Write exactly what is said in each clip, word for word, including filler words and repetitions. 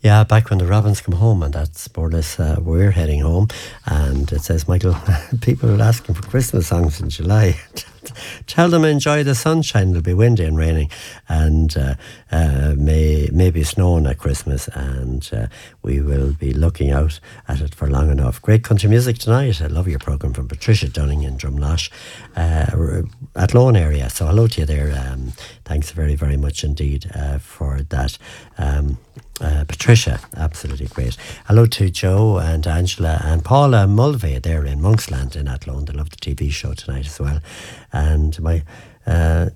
Yeah, back when the Robins come home, and that's more or less uh, we're heading home. And it says, Michael, people are asking for Christmas songs in July. Tell them enjoy the sunshine. It'll be windy and raining, and uh, uh, may maybe snowing at Christmas, and uh, we will be looking out at it for long enough. Great country music tonight. I love your programme from Patricia Dunning in Drumlash, uh, at Lone area. So hello to you there. Um, thanks very, very much indeed uh, for that. Um, Uh, Patricia, absolutely great. Hello to Joe and Angela and Paula Mulvey there in Monksland in Athlone. They love the T V show tonight as well. And my uh,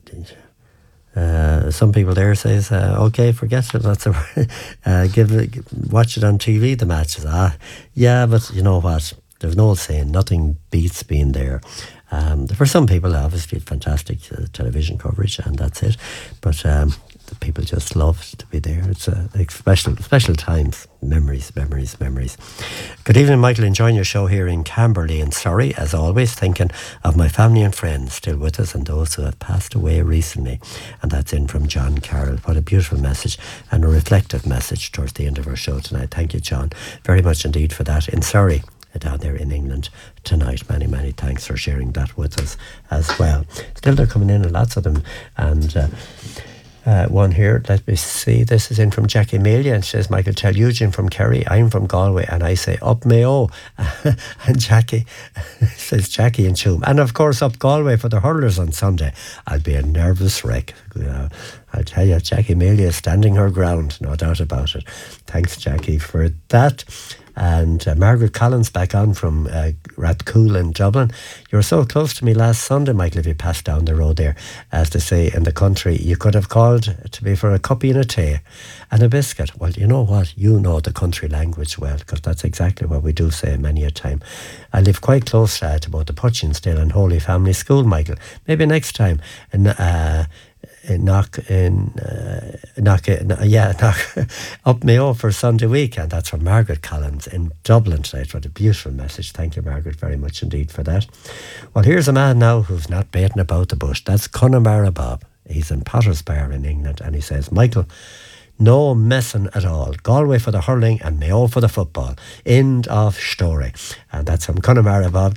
uh, some people there says, uh, okay, forget it. That's a, uh, give it, watch it on T V. The matches. Ah, yeah, but you know what? There's no saying. Nothing beats being there. Um, for some people, obviously, fantastic uh, television coverage, and that's it. But um, the people just love to be there. It's a like special, special times, memories, memories, memories. Good evening, Michael. Enjoying your show here in Camberley and Surrey, as always. Thinking of my family and friends still with us, and those who have passed away recently. And that's in from John Carroll. What a beautiful message, and a reflective message towards the end of our show tonight. Thank you, John, very much indeed for that. In Surrey, down there in England tonight. Many, many thanks for sharing that with us as well. Still, they're coming in, and lots of them. And uh, uh, one here, let me see. This is in from Jackie Amelia, and she says, Michael, tell Eugene from Kerry, I'm from Galway, and I say up Mayo. And Jackie says Jackie and Choom. And of course, up Galway for the hurlers on Sunday. I'll be a nervous wreck. Uh, I'll tell you, Jackie Amelia is standing her ground, no doubt about it. Thanks, Jackie, for that. And uh, Margaret Collins back on from uh, Rathcoole in Dublin. You were so close to me last Sunday, Michael, if you passed down the road there. As they say in the country, you could have called to me for a cuppy and a tea and a biscuit. Well, you know what? You know the country language well, because that's exactly what we do say many a time. I live quite close uh, to both the Putchinsdale and Holy Family School, Michael. Maybe next time. And uh in knock in uh, knock uh, yeah knock up Mayo for Sunday weekend. That's from Margaret Collins in Dublin tonight. What a beautiful message. Thank you, Margaret, very much indeed for that. Well, here's a man now who's not baiting about the bush. That's Connemara Bob. He's in Potter's Bar in England, and he says, Michael, no messing at all. Galway for the hurling and Mayo for the football. End of story. And that's from Connemara Bob.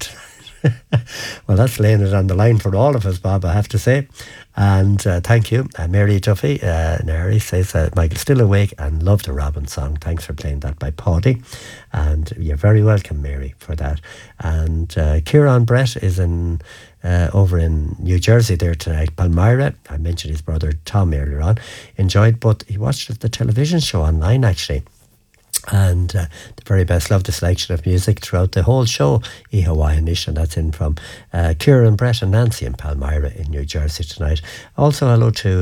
Well, that's laying it on the line for all of us, Bob, I have to say. And uh, thank you. Uh, Mary Duffy, uh, Nary says, uh, Michael, still awake and love the Robin song. Thanks for playing that by Paddy. And you're very welcome, Mary, for that. And uh, Kieran Brett is in uh, over in New Jersey there tonight. Palmyra, I mentioned his brother Tom earlier on, enjoyed, but he watched the television show online, actually. And uh, the very best, love the selection of music throughout the whole show. E Hawaiianish, and that's in from uh, Kieran Brett and Nancy in Palmyra in New Jersey tonight. Also hello to